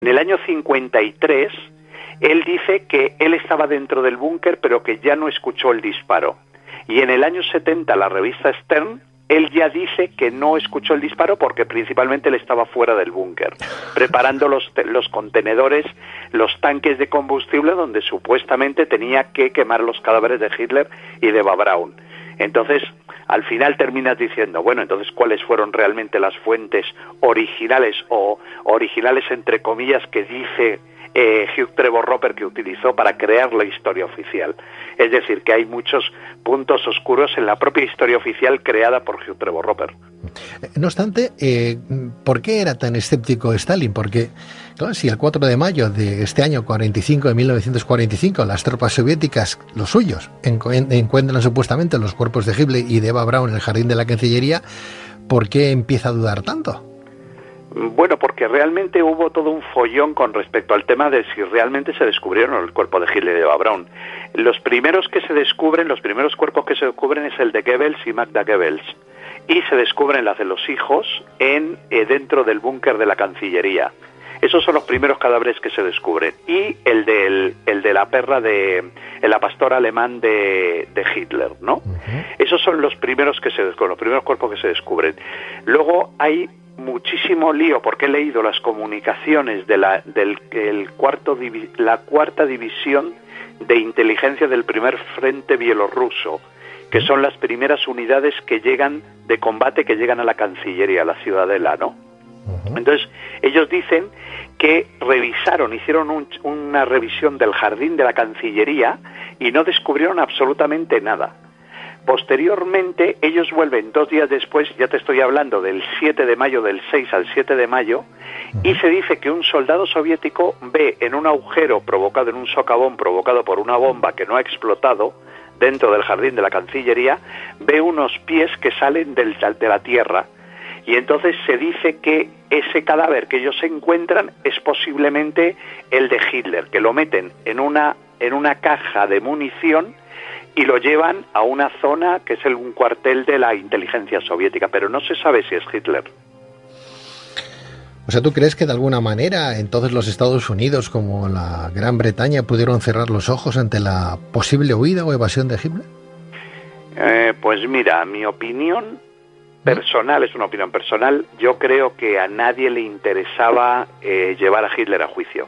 En el año 53, él dice que él estaba dentro del búnker, pero que ya no escuchó el disparo. Y en el año 70, la revista Stern, él ya dice que no escuchó el disparo porque principalmente él estaba fuera del búnker, preparando los contenedores, los tanques de combustible donde supuestamente tenía que quemar los cadáveres de Hitler y de Eva Braun. Entonces, al final terminas diciendo, bueno, entonces, ¿cuáles fueron realmente las fuentes originales o originales entre comillas que dice Hugh Trevor Roper que utilizó para crear la historia oficial? Es decir, que hay muchos puntos oscuros en la propia historia oficial creada por Hugh Trevor Roper. No obstante, ¿por qué era tan escéptico Stalin? Porque, claro, si el 4 de mayo de este año 45, de 1945, las tropas soviéticas, los suyos, encuentran supuestamente los cuerpos de Hitler y de Eva Braun en el jardín de la Cancillería, ¿por qué empieza a dudar tanto? Bueno, porque realmente hubo todo un follón con respecto al tema de si realmente se descubrieron el cuerpo de Hitler y de Eva Braun. Los primeros cuerpos que se descubren es el de Goebbels y Magda Goebbels. Y se descubren las de los hijos dentro del búnker de la Cancillería. Esos son los primeros cadáveres que se descubren. Y el de la perra la pastora alemán de Hitler, ¿no? Uh-huh. Esos son los primeros los primeros cuerpos que se descubren. Luego hay muchísimo lío porque he leído las comunicaciones de la cuarta división de inteligencia del primer frente bielorruso, que son las primeras unidades que llegan de combate que llegan a la Cancillería, a la ciudadela, ¿no? Uh-huh. Entonces, ellos dicen que hicieron una revisión del jardín de la Cancillería y no descubrieron absolutamente nada. Posteriormente, ellos vuelven 2 días después, ya te estoy hablando del 7 de mayo, del 6 al 7 de mayo, y se dice que un soldado soviético ve en un agujero en un socavón provocado por una bomba que no ha explotado, dentro del jardín de la Cancillería, ve unos pies que salen de la tierra. Y entonces se dice que ese cadáver que ellos encuentran es posiblemente el de Hitler, que lo meten en una caja de munición y lo llevan a una zona que es un cuartel de la inteligencia soviética, pero no se sabe si es Hitler. O sea, ¿tú crees que de alguna manera entonces los Estados Unidos, como la Gran Bretaña, pudieron cerrar los ojos ante la posible huida o evasión de Hitler? Pues mira, mi opinión personal, es una opinión personal, yo creo que a nadie le interesaba llevar a Hitler a juicio.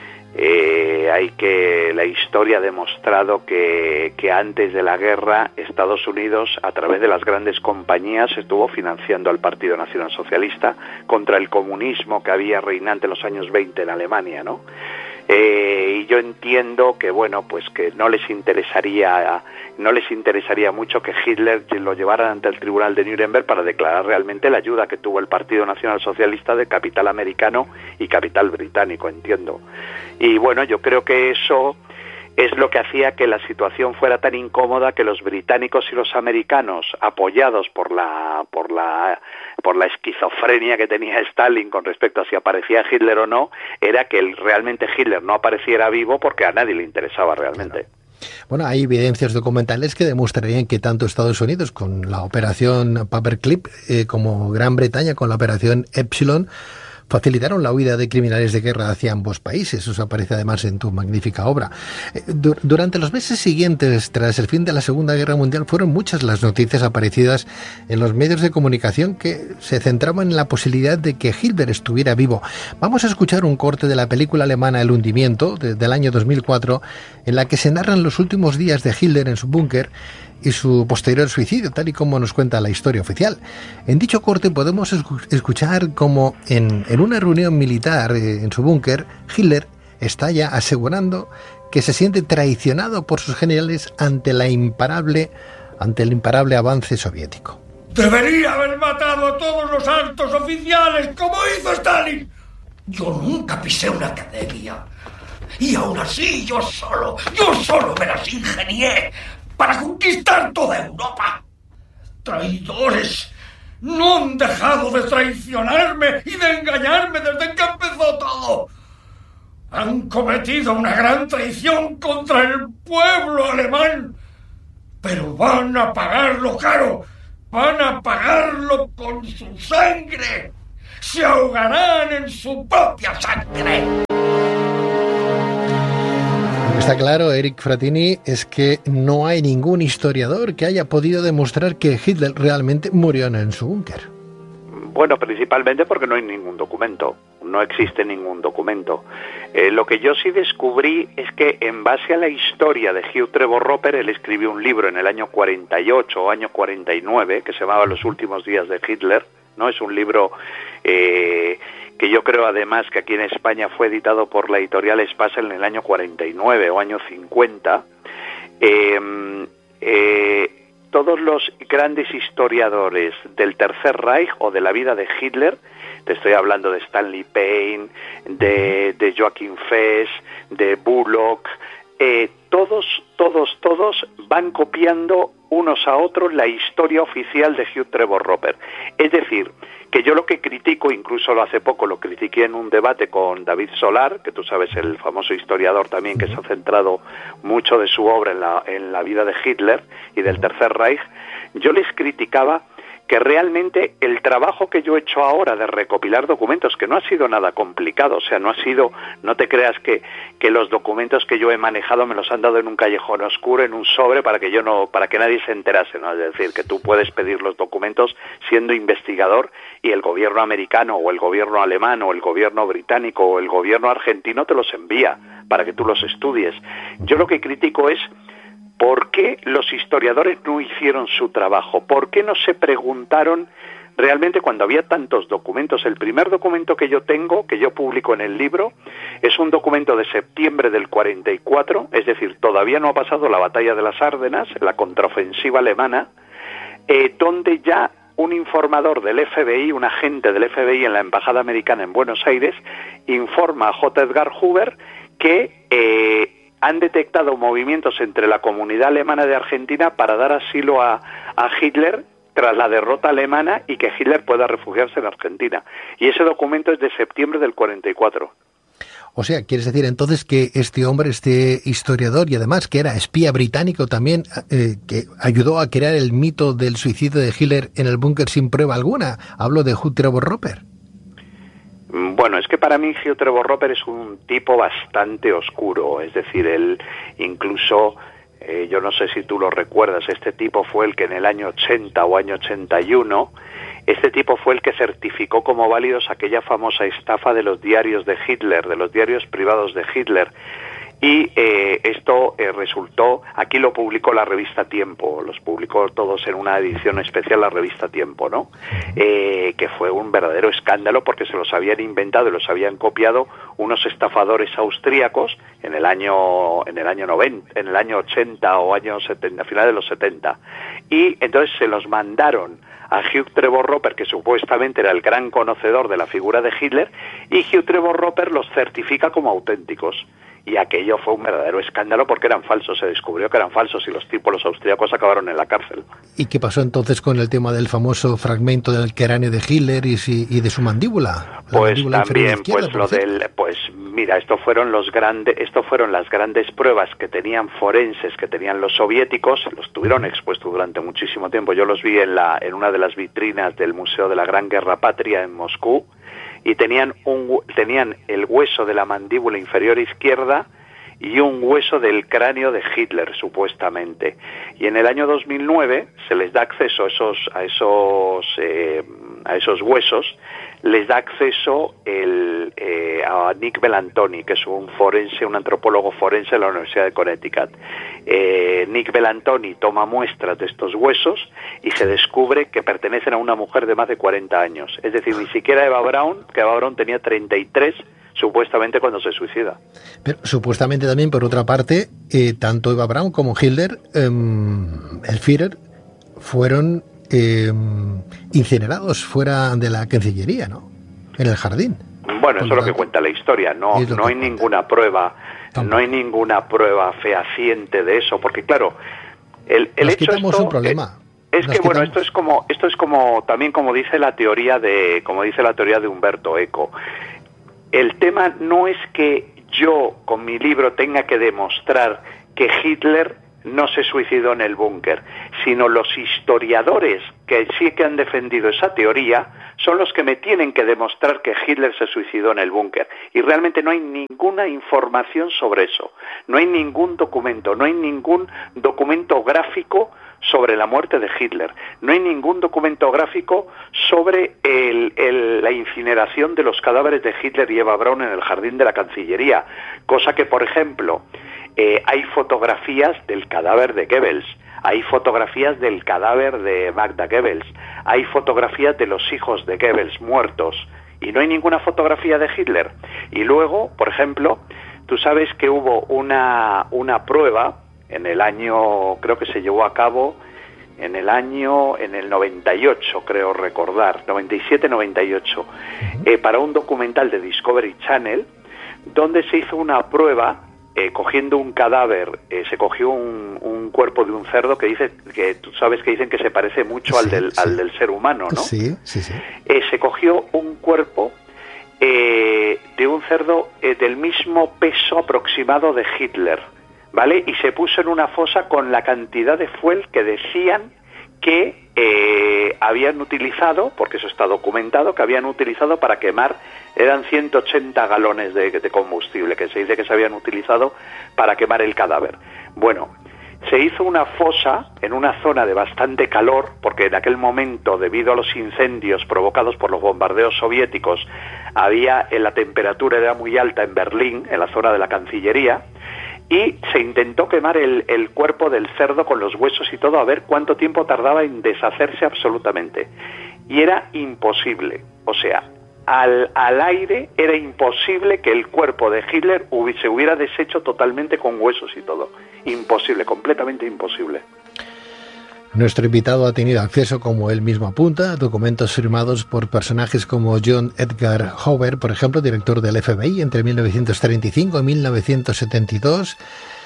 La historia ha demostrado que antes de la guerra Estados Unidos, a través de las grandes compañías, estuvo financiando al Partido Nacional Socialista contra el comunismo que había reinante en los años 20 en Alemania, ¿no? Y yo entiendo que que no les interesaría mucho que Hitler lo llevaran ante el Tribunal de Nuremberg para declarar realmente la ayuda que tuvo el Partido Nacional Socialista de capital americano y capital británico, entiendo. Y bueno, yo creo que eso es lo que hacía que la situación fuera tan incómoda, que los británicos y los americanos, apoyados por la esquizofrenia que tenía Stalin con respecto a si aparecía Hitler o no, era que realmente Hitler no apareciera vivo porque a nadie le interesaba realmente. Claro. Bueno, hay evidencias documentales que demostrarían que tanto Estados Unidos con la operación Paperclip como Gran Bretaña con la operación Epsilon facilitaron la huida de criminales de guerra hacia ambos países. Eso aparece además en tu magnífica obra. Durante los meses siguientes, tras el fin de la Segunda Guerra Mundial, fueron muchas las noticias aparecidas en los medios de comunicación que se centraban en la posibilidad de que Hitler estuviera vivo. Vamos a escuchar un corte de la película alemana El hundimiento, del año 2004, en la que se narran los últimos días de Hitler en su búnker y su posterior suicidio, tal y como nos cuenta la historia oficial. En dicho corte podemos escuchar cómo en una reunión militar en su búnker, Hitler está ya asegurando que se siente traicionado por sus generales ante el imparable avance soviético. Debería haber matado a todos los altos oficiales, como hizo Stalin. Yo nunca pisé una academia. Y aún así yo solo me las ingenié para conquistar toda Europa. Traidores, no han dejado de traicionarme y de engañarme desde que empezó todo. Han cometido una gran traición contra el pueblo alemán, pero van a pagarlo caro, van a pagarlo con su sangre. se ahogarán en su propia sangre. Lo que está claro, Eric Frattini, es que no hay ningún historiador que haya podido demostrar que Hitler realmente murió en su búnker. Bueno, principalmente porque no hay ningún documento, no existe ningún documento. Lo que yo sí descubrí es que en base a la historia de Hugh Trevor Roper, él escribió un libro en el año 48 o año 49 que se llamaba Los últimos días de Hitler, ¿no? Es un libro que yo creo además que aquí en España fue editado por la editorial Espasa en el año 49 o año 50. Todos los grandes historiadores del Tercer Reich o de la vida de Hitler, te estoy hablando de Stanley Payne, de Joachim Fest, de Bullock, todos van copiando unos a otros la historia oficial de Hugh Trevor Roper. Es decir, que yo lo que critico, incluso hace poco lo critiqué en un debate con David Solar, que tú sabes, el famoso historiador también que se ha centrado mucho de su obra en la vida de Hitler y del Tercer Reich, yo les criticaba que realmente el trabajo que yo he hecho ahora de recopilar documentos, que no ha sido nada complicado, o sea, no te creas que los documentos que yo he manejado me los han dado en un callejón oscuro, en un sobre, para que nadie se enterase, ¿no? Es decir, que tú puedes pedir los documentos siendo investigador y el gobierno americano o el gobierno alemán o el gobierno británico o el gobierno argentino te los envía para que tú los estudies. Yo lo que critico es ¿por qué los historiadores no hicieron su trabajo? ¿Por qué no se preguntaron realmente cuando había tantos documentos? El primer documento que yo tengo, que yo publico en el libro, es un documento de septiembre del 44, es decir, todavía no ha pasado la batalla de las Ardenas, la contraofensiva alemana, donde ya un informador del FBI, un agente del FBI en la Embajada Americana en Buenos Aires, informa a J. Edgar Hoover que han detectado movimientos entre la comunidad alemana de Argentina para dar asilo a Hitler tras la derrota alemana y que Hitler pueda refugiarse en Argentina. Y ese documento es de septiembre del 44. O sea, ¿quieres decir entonces que este hombre, este historiador y además que era espía británico también, que ayudó a crear el mito del suicidio de Hitler en el búnker sin prueba alguna? Hablo de Hugh Trevor Roper. Bueno, es que para mí Hugh Trevor Roper es un tipo bastante oscuro, es decir, él incluso, yo no sé si tú lo recuerdas, este tipo fue el que en el año 80 o año 81, este tipo fue el que certificó como válidos aquella famosa estafa de los diarios de Hitler, de los diarios privados de Hitler. Y esto resultó, aquí lo publicó la revista Tiempo, los publicó todos en una edición especial la revista Tiempo, ¿no? Que fue un verdadero escándalo porque se los habían inventado y los habían copiado unos estafadores austríacos en el año 90, en el año 80 o año 70, a finales de los 70. Y entonces se los mandaron a Hugh Trevor Roper, que supuestamente era el gran conocedor de la figura de Hitler, y Hugh Trevor Roper los certifica como auténticos. Y aquello fue un verdadero escándalo porque eran falsos, se descubrió que eran falsos y los austríacos acabaron en la cárcel. ¿Y qué pasó entonces con el tema del famoso fragmento del cráneo de Hitler y de su mandíbula? Pues también, mira, esto fueron las grandes pruebas que tenían forenses, que tenían los soviéticos, los tuvieron expuestos durante muchísimo tiempo. Yo los vi en una de las vitrinas del Museo de la Gran Guerra Patria en Moscú, y tenían el hueso de la mandíbula inferior izquierda y un hueso del cráneo de Hitler, supuestamente. Y en el año 2009 se les da acceso a esos huesos, les da acceso a Nick Belantoni, que es un antropólogo forense de la Universidad de Connecticut. Nick Belantoni toma muestras de estos huesos y se descubre que pertenecen a una mujer de más de 40 años. Es decir, ni siquiera Eva Braun, que Eva Braun tenía 33 supuestamente cuando se suicida. Pero supuestamente también, por otra parte, tanto Eva Braun como Hitler, el Führer, fueron incinerados fuera de la Cancillería, ¿no? En el jardín. Bueno, eso es lo que cuenta la historia. No hay ninguna prueba, no hay ninguna prueba fehaciente de eso, porque claro, el hecho es un problema. Esto es como también como dice la teoría de Humberto Eco. El tema no es que yo con mi libro tenga que demostrar que Hitler no se suicidó en el búnker, sino los historiadores que sí que han defendido esa teoría son los que me tienen que demostrar que Hitler se suicidó en el búnker. Y realmente no hay ninguna información sobre eso. No hay ningún documento, no hay ningún documento gráfico sobre la muerte de Hitler. No hay ningún documento gráfico sobre la incineración de los cadáveres de Hitler y Eva Braun en el jardín de la Cancillería. Cosa que, por ejemplo, hay fotografías del cadáver de Goebbels, hay fotografías del cadáver de Magda Goebbels, hay fotografías de los hijos de Goebbels muertos, y no hay ninguna fotografía de Hitler. Y luego, por ejemplo, tú sabes que hubo una prueba en el año, creo que se llevó a cabo en el 98, creo recordar, 97-98, para un documental de Discovery Channel, donde se hizo una prueba cogiendo un cadáver, se cogió un cuerpo de un cerdo que dice que tú sabes que dicen que se parece mucho al del ser humano, ¿no? Sí. Se cogió un cuerpo de un cerdo del mismo peso aproximado de Hitler, ¿vale? Y se puso en una fosa con la cantidad de fuel que decían que habían utilizado, porque eso está documentado, que habían utilizado para quemar, eran 180 galones de combustible, que se dice que se habían utilizado para quemar el cadáver. Bueno, se hizo una fosa en una zona de bastante calor, porque en aquel momento, debido a los incendios provocados por los bombardeos soviéticos, la temperatura era muy alta en Berlín, en la zona de la Cancillería, y se intentó quemar el cuerpo del cerdo con los huesos y todo, a ver cuánto tiempo tardaba en deshacerse absolutamente. Y era imposible, o sea, al aire era imposible que el cuerpo de Hitler se hubiera deshecho totalmente con huesos y todo. Imposible, completamente imposible. Nuestro invitado ha tenido acceso, como él mismo apunta, a documentos firmados por personajes como John Edgar Hoover, por ejemplo, director del FBI entre 1935 y 1972,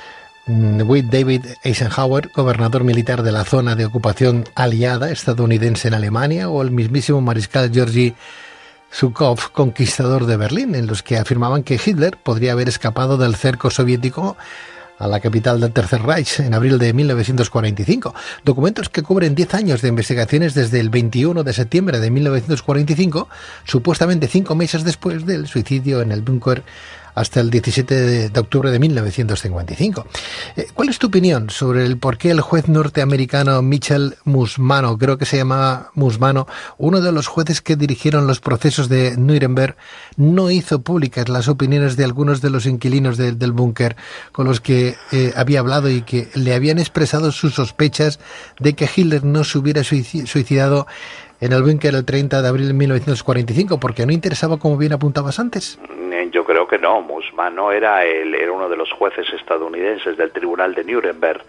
David Eisenhower, gobernador militar de la zona de ocupación aliada estadounidense en Alemania, o el mismísimo mariscal Georgy Zhukov, conquistador de Berlín, en los que afirmaban que Hitler podría haber escapado del cerco soviético a la capital del Tercer Reich en abril de 1945. Documentos que cubren 10 años de investigaciones desde el 21 de septiembre de 1945, supuestamente 5 meses después del suicidio en el búnker, hasta el 17 de octubre de 1955. ¿Cuál es tu opinión sobre el por qué el juez norteamericano Michael Musmano, creo que se llamaba Musmano, uno de los jueces que dirigieron los procesos de Nuremberg, no hizo públicas las opiniones de algunos de los inquilinos del búnker con los que había hablado y que le habían expresado sus sospechas de que Hitler no se hubiera suicidado en el búnker el 30 de abril de 1945, porque no interesaba, como bien apuntabas antes? Yo creo que no. Musmano era uno de los jueces estadounidenses del Tribunal de Nuremberg,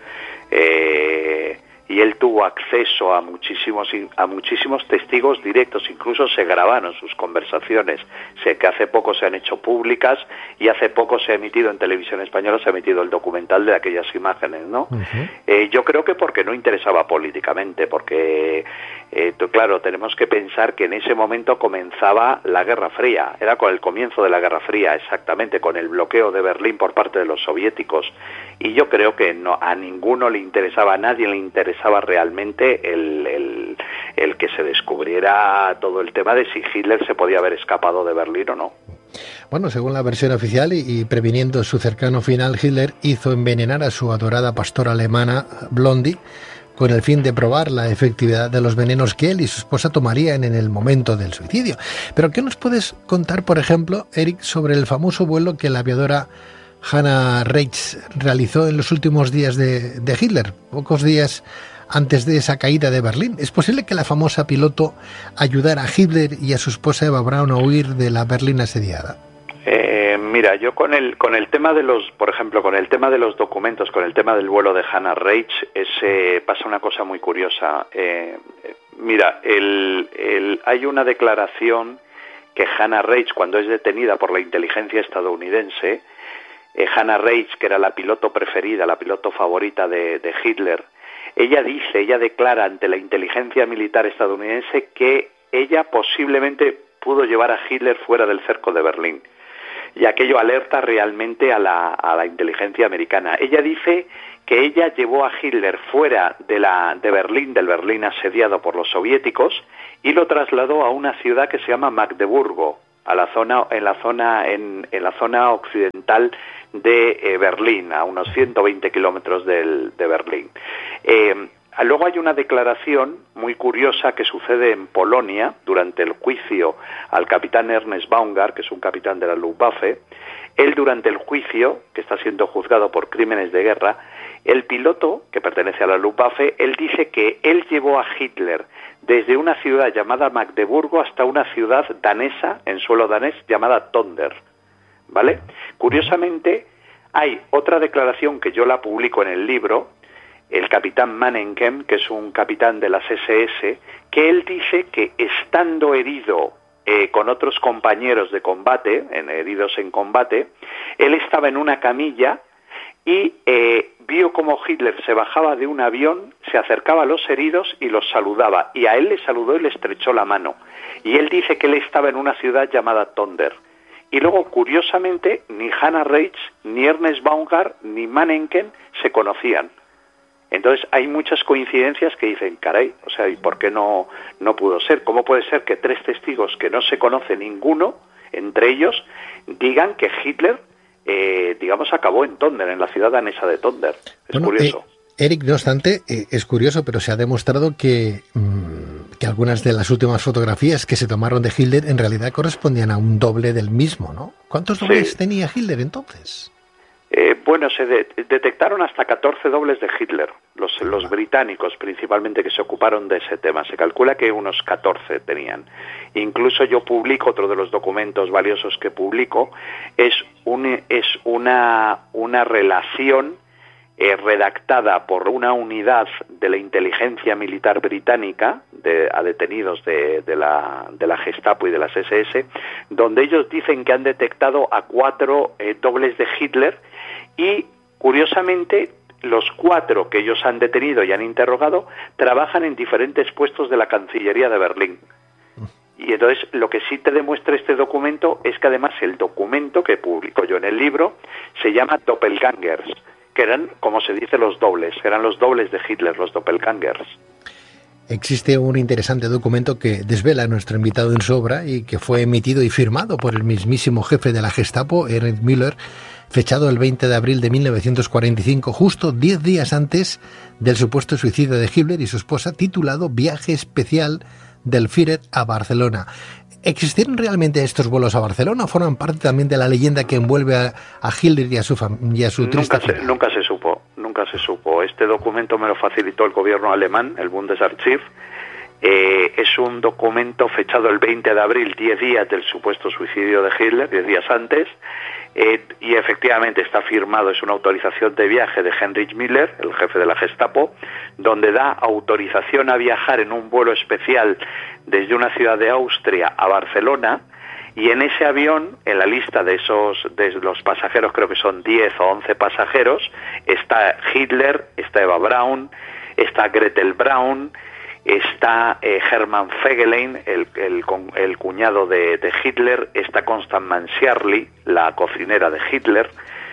y él tuvo acceso a muchísimos testigos directos, incluso se grabaron sus conversaciones, que hace poco se han hecho públicas y hace poco se ha emitido en televisión española, se ha emitido el documental de aquellas imágenes, ¿no? Uh-huh. Yo creo que porque no interesaba políticamente, porque claro, tenemos que pensar que en ese momento comenzaba la Guerra Fría, era con el comienzo de la Guerra Fría, exactamente, con el bloqueo de Berlín por parte de los soviéticos, y yo creo que a ninguno le interesaba, a nadie le interesaba realmente el que se descubriera todo el tema de si Hitler se podía haber escapado de Berlín o no. Bueno, según la versión oficial y previniendo su cercano final, Hitler hizo envenenar a su adorada pastora alemana Blondie con el fin de probar la efectividad de los venenos que él y su esposa tomarían en el momento del suicidio. Pero ¿qué nos puedes contar, por ejemplo, Eric, sobre el famoso vuelo que la aviadora Hannah Reitz realizó en los últimos días de Hitler, pocos días antes de esa caída de Berlín? ¿Es posible que la famosa piloto ayudara a Hitler y a su esposa Eva Braun a huir de la Berlín asediada? Mira, yo con el tema de los, por ejemplo, con el tema de los documentos, con el tema del vuelo de Hannah Reitz, pasa una cosa muy curiosa. Mira, hay una declaración que Hannah Reitz, cuando es detenida por la inteligencia estadounidense, Hannah Reitz, que era la piloto preferida, la piloto favorita de Hitler, ella declara ante la inteligencia militar estadounidense que ella posiblemente pudo llevar a Hitler fuera del cerco de Berlín. Y aquello alerta realmente a la inteligencia americana. Ella dice que ella llevó a Hitler fuera de Berlín, del Berlín asediado por los soviéticos, y lo trasladó a una ciudad que se llama Magdeburgo, en la zona occidental de Berlín, a unos 120 kilómetros de Berlín. Luego hay una declaración muy curiosa que sucede en Polonia durante el juicio al capitán Ernest Baumgart, que es un capitán de la Luftwaffe. Él, durante el juicio, que está siendo juzgado por crímenes de guerra, el piloto, que pertenece a la Luftwaffe, él dice que él llevó a Hitler desde una ciudad llamada Magdeburgo hasta una ciudad danesa, en suelo danés, llamada Tonder, ¿vale? Curiosamente, hay otra declaración que yo la publico en el libro, el capitán Manneken, que es un capitán de las SS, que él dice que estando herido con otros compañeros de combate, heridos en combate, él estaba en una camilla y vio como Hitler se bajaba de un avión, se acercaba a los heridos y los saludaba, y a él le saludó y le estrechó la mano, y él dice que él estaba en una ciudad llamada Tonder. Y luego, curiosamente, ni Hannah Reitz, ni Ernest Baumgart, ni Manneken se conocían. Entonces hay muchas coincidencias que dicen, caray, o sea, ¿y por qué no pudo ser? ¿Cómo puede ser que tres testigos que no se conoce ninguno, entre ellos, digan que Hitler, acabó en Tonder, en la ciudad danesa de Tonder? Es curioso. Eric, no obstante, es curioso, pero se ha demostrado que algunas de las últimas fotografías que se tomaron de Hitler en realidad correspondían a un doble del mismo, ¿no? ¿Cuántos dobles tenía Hitler entonces? Se detectaron hasta 14 dobles de Hitler, los británicos principalmente, que se ocuparon de ese tema. Se calcula que unos 14 tenían. Incluso yo publico, otro de los documentos valiosos que publico, es una relación redactada por una unidad de la inteligencia militar británica, a detenidos de la Gestapo y de las SS, donde ellos dicen que han detectado a 4 dobles de Hitler. Y, curiosamente, los 4 que ellos han detenido y han interrogado trabajan en diferentes puestos de la Cancillería de Berlín. Y entonces, lo que sí te demuestra este documento es que, además, el documento que publico yo en el libro se llama Doppelgangers, que eran, como se dice, los dobles. Eran los dobles de Hitler, los Doppelgangers. Existe un interesante documento que desvela a nuestro invitado en su obra y que fue emitido y firmado por el mismísimo jefe de la Gestapo, Ernst Müller, fechado el 20 de abril de 1945, justo 10 días antes del supuesto suicidio de Hitler y su esposa, titulado Viaje especial del Führer a Barcelona. ¿Existieron realmente estos vuelos a Barcelona o forman parte también de la leyenda que envuelve a Hitler y a su triste final? Nunca se supo. Este documento me lo facilitó el gobierno alemán, el Bundesarchiv. Es un documento fechado el 20 de abril, 10 días del supuesto suicidio de Hitler, 10 días antes, y efectivamente está firmado, es una autorización de viaje de Heinrich Müller, el jefe de la Gestapo, donde da autorización a viajar en un vuelo especial desde una ciudad de Austria a Barcelona, y en ese avión, en la lista de los pasajeros, creo que son 10 o 11 pasajeros, está Hitler, está Eva Braun, está Gretel Braun, está Hermann Fegelein, el cuñado de Hitler, está Constance Mansiarli, la cocinera de Hitler,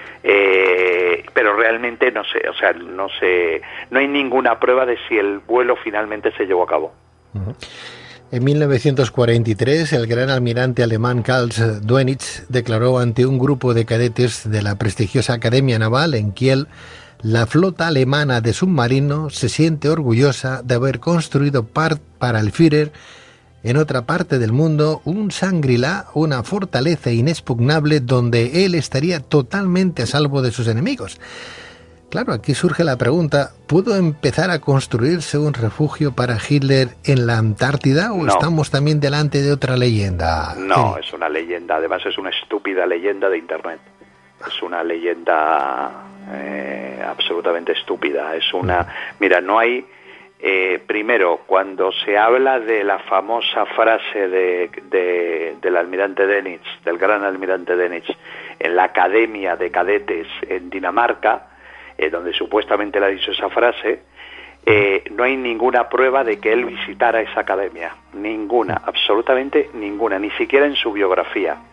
pero realmente no hay ninguna prueba de si el vuelo finalmente se llevó a cabo. Uh-huh. En 1943, el gran almirante alemán Karl Dönitz declaró ante un grupo de cadetes de la prestigiosa Academia Naval en Kiel: la flota alemana de submarinos se siente orgullosa de haber construido para el Führer en otra parte del mundo un Shangri-La, una fortaleza inexpugnable donde él estaría totalmente a salvo de sus enemigos. Claro, aquí surge la pregunta, ¿pudo empezar a construirse un refugio para Hitler en la Antártida o estamos también delante de otra leyenda? No, es una leyenda, además es una estúpida leyenda de Internet. Es una leyenda absolutamente estúpida. Mira, no hay... primero, cuando se habla de la famosa frase del almirante Dönitz, del gran almirante Dönitz, en la Academia de Cadetes en Dinamarca, donde supuestamente le ha dicho esa frase, no hay ninguna prueba de que él visitara esa academia. Ninguna, absolutamente ninguna, ni siquiera en su biografía.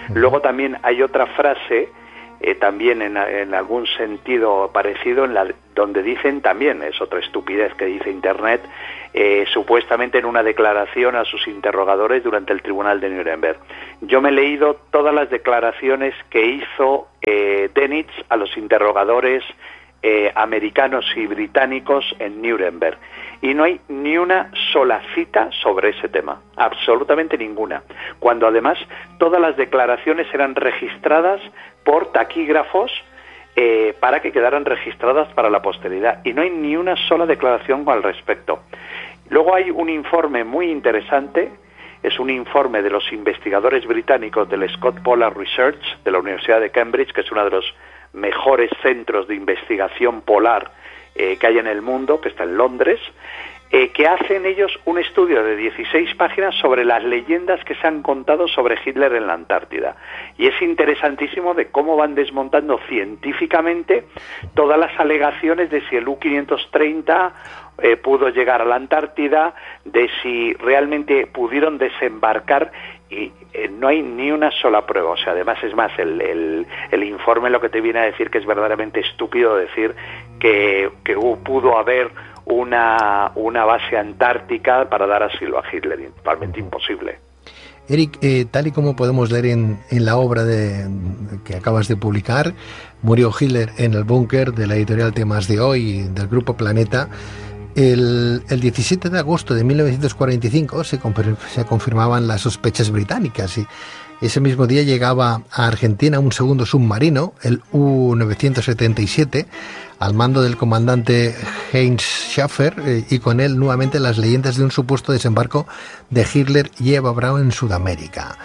Luego también hay otra frase, también en algún sentido parecido, donde dicen también, es otra estupidez que dice Internet, supuestamente en una declaración a sus interrogadores durante el tribunal de Nuremberg. Yo me he leído todas las declaraciones que hizo Dönitz a los interrogadores americanos y británicos en Nuremberg, y no hay ni una sola cita sobre ese tema, absolutamente ninguna, cuando además todas las declaraciones eran registradas por taquígrafos para que quedaran registradas para la posteridad, y no hay ni una sola declaración al respecto. Luego hay un informe muy interesante, es un informe de los investigadores británicos del Scott Polar Research de la Universidad de Cambridge, que es uno de los mejores centros de investigación polar que hay en el mundo, que está en Londres, que hacen ellos un estudio de 16 páginas sobre las leyendas que se han contado sobre Hitler en la Antártida. Y es interesantísimo de cómo van desmontando científicamente todas las alegaciones de si el U-530 pudo llegar a la Antártida, de si realmente pudieron desembarcar, y no hay ni una sola prueba. O sea, además, es más, el informe lo que te viene a decir que es verdaderamente estúpido decir que pudo haber una base antártica para dar asilo a Hitler, totalmente imposible. Eric, tal y como podemos leer en la obra que acabas de publicar, murió Hitler en el búnker, de la editorial Temas de Hoy, del Grupo Planeta. El 17 de agosto de 1945 se confirmaban las sospechas británicas, y ese mismo día llegaba a Argentina un segundo submarino, el U-977, al mando del comandante Heinz Schäfer, y con él nuevamente las leyendas de un supuesto desembarco de Hitler y Eva Braun en Sudamérica.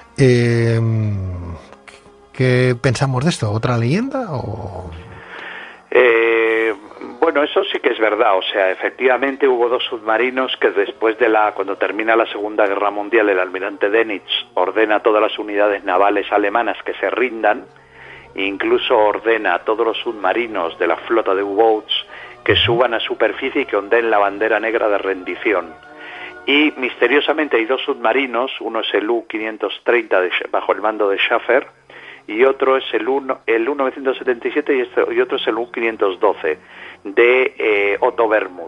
¿Qué pensamos de esto? ¿Otra leyenda o...? Bueno, eso sí que es verdad. O sea, efectivamente hubo dos submarinos que después cuando termina la Segunda Guerra Mundial, el almirante Dönitz ordena a todas las unidades navales alemanas que se rindan, e incluso ordena a todos los submarinos de la flota de U-Boats que suban a superficie y que ondeen la bandera negra de rendición. Y misteriosamente hay dos submarinos, uno es el U-530 bajo el mando de Schäfer, y otro es el U-977 y otro es el U-512 de Otto Wermuth.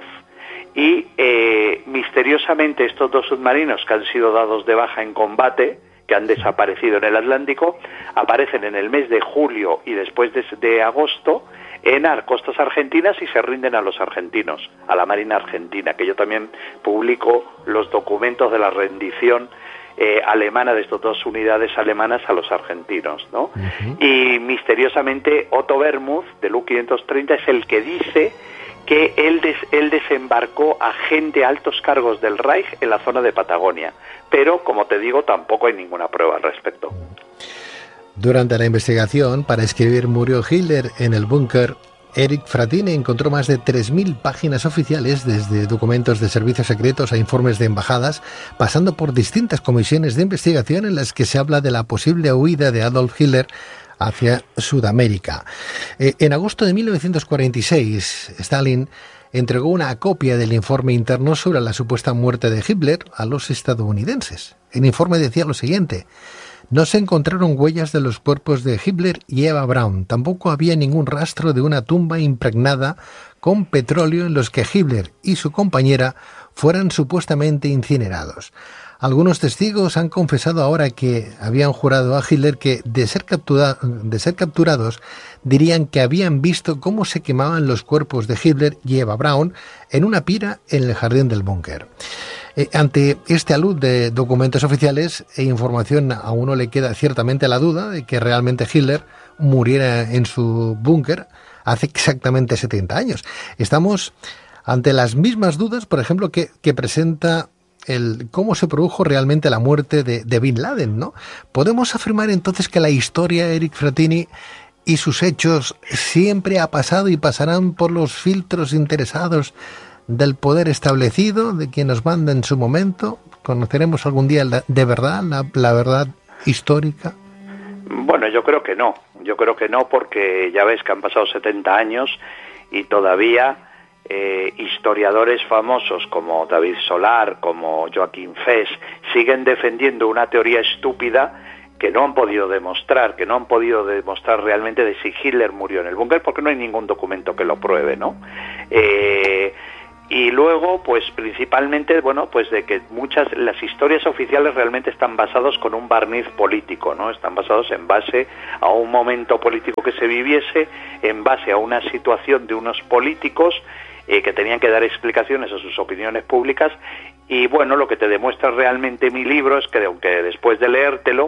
Y misteriosamente estos dos submarinos, que han sido dados de baja en combate, que han desaparecido en el Atlántico, aparecen en el mes de julio y después de agosto en costas argentinas y se rinden a los argentinos, a la Marina Argentina, que yo también publico los documentos de la rendición alemana de estas dos unidades alemanas a los argentinos, ¿no? Uh-huh. Y misteriosamente Otto Wermuth del U-530 es el que dice que él desembarcó a gente, altos cargos del Reich en la zona de Patagonia, pero como te digo, tampoco hay ninguna prueba al respecto. Durante la investigación para escribir Murió Hitler en el búnker, Eric Fratini encontró más de 3.000 páginas oficiales, desde documentos de servicios secretos a informes de embajadas, pasando por distintas comisiones de investigación en las que se habla de la posible huida de Adolf Hitler hacia Sudamérica. En agosto de 1946, Stalin entregó una copia del informe interno sobre la supuesta muerte de Hitler a los estadounidenses. El informe decía lo siguiente: no se encontraron huellas de los cuerpos de Hitler y Eva Braun. Tampoco había ningún rastro de una tumba impregnada con petróleo en los que Hitler y su compañera fueran supuestamente incinerados. Algunos testigos han confesado ahora que habían jurado a Hitler que, de ser capturados, dirían que habían visto cómo se quemaban los cuerpos de Hitler y Eva Braun en una pira en el jardín del búnker. Ante este alud de documentos oficiales e información, a uno le queda ciertamente la duda de que realmente Hitler muriera en su búnker hace exactamente 70 años. Estamos ante las mismas dudas, por ejemplo, que presenta cómo se produjo realmente la muerte de Bin Laden, ¿no? ¿Podemos afirmar entonces que la historia, Eric Fratini, y sus hechos siempre ha pasado y pasarán por los filtros interesados del poder establecido, de quien nos manda en su momento? ¿Conoceremos algún día de verdad la verdad histórica? Bueno, yo creo que no, porque ya ves que han pasado 70 años y todavía historiadores famosos como David Solar, como Joaquín Fes, siguen defendiendo una teoría estúpida que no han podido demostrar realmente de si Hitler murió en el búnker, porque no hay ningún documento que lo pruebe, ¿no? Y luego, pues principalmente, bueno, pues de que las historias oficiales realmente están basados con un barniz político, ¿no? Están basados en base a un momento político que se viviese, en base a una situación de unos políticos que tenían que dar explicaciones a sus opiniones públicas. Y bueno, lo que te demuestra realmente mi libro es que, aunque después de leértelo,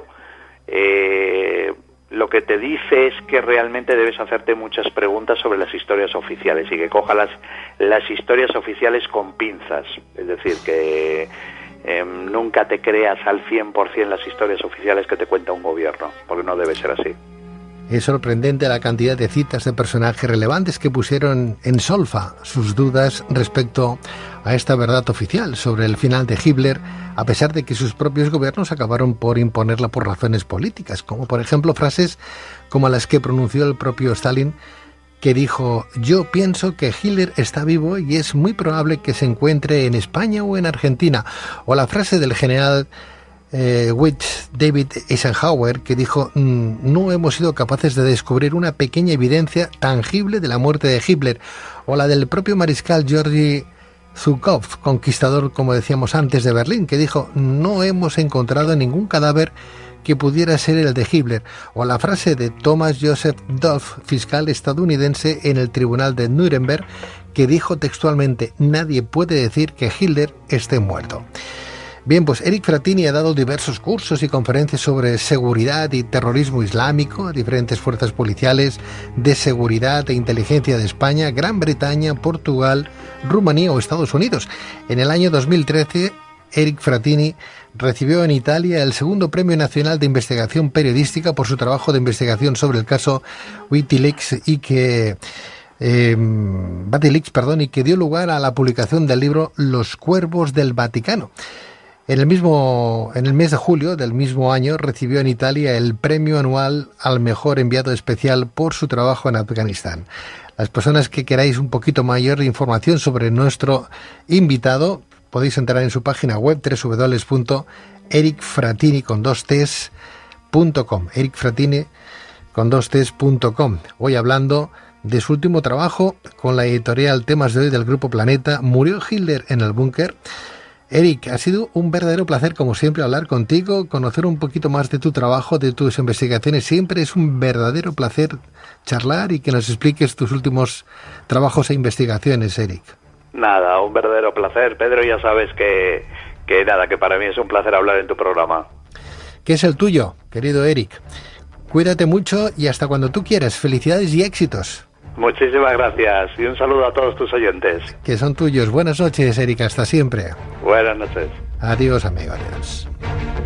lo que te dice es que realmente debes hacerte muchas preguntas sobre las historias oficiales y que coja las historias oficiales con pinzas. Es decir, que nunca te creas al 100% las historias oficiales que te cuenta un gobierno, porque no debe ser así. Es sorprendente la cantidad de citas de personajes relevantes que pusieron en solfa sus dudas respecto a esta verdad oficial sobre el final de Hitler, a pesar de que sus propios gobiernos acabaron por imponerla por razones políticas, como por ejemplo frases como las que pronunció el propio Stalin, que dijo: yo pienso que Hitler está vivo y es muy probable que se encuentre en España o en Argentina, o la frase del general David Eisenhower, que dijo: no hemos sido capaces de descubrir una pequeña evidencia tangible de la muerte de Hitler, o la del propio mariscal Georgy Zhukov, conquistador, como decíamos antes, de Berlín, que dijo: no hemos encontrado ningún cadáver que pudiera ser el de Hitler, o la frase de Thomas Joseph Duff, fiscal estadounidense en el tribunal de Nuremberg, que dijo textualmente: nadie puede decir que Hitler esté muerto. Bien, pues Eric Frattini ha dado diversos cursos y conferencias sobre seguridad y terrorismo islámico a diferentes fuerzas policiales de seguridad e inteligencia de España, Gran Bretaña, Portugal, Rumanía o Estados Unidos. En el año 2013, Eric Frattini recibió en Italia el segundo Premio Nacional de Investigación Periodística por su trabajo de investigación sobre el caso Wikileaks y que dio lugar a la publicación del libro Los Cuervos del Vaticano. En el mes de julio del mismo año recibió en Italia el premio anual al mejor enviado especial por su trabajo en Afganistán. Las personas que queráis un poquito mayor de información sobre nuestro invitado podéis entrar en su página web www.ericfrattini.com, ericfrattini.com. Hoy hablando de su último trabajo con la editorial Temas de Hoy del Grupo Planeta, ¿Murió Hitler en el búnker? Eric, ha sido un verdadero placer, como siempre, hablar contigo, conocer un poquito más de tu trabajo, de tus investigaciones. Siempre es un verdadero placer charlar y que nos expliques tus últimos trabajos e investigaciones, Eric. Nada, un verdadero placer, Pedro. Ya sabes que para mí es un placer hablar en tu programa. ¿Qué es el tuyo, querido Eric? Cuídate mucho y hasta cuando tú quieras. Felicidades y éxitos. Muchísimas gracias y un saludo a todos tus oyentes. Que son tuyos. Buenas noches, Eric. Hasta siempre. Buenas noches. Adiós, amigo. Adiós.